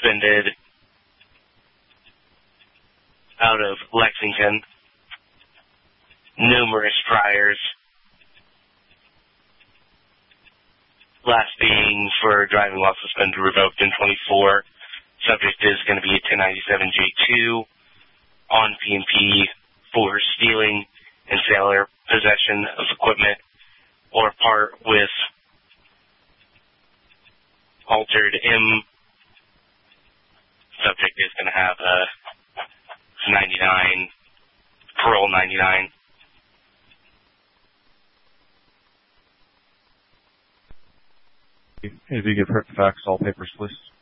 suspended out of Lexington. Numerous priors. Last being for driving while suspended, revoked in 24. Subject is going to be a 1097J2 on PMP for stealing and sale or possession of equipment or part with altered M. Subject is going to have a 99, parole 99. If you give her facts, all papers, please.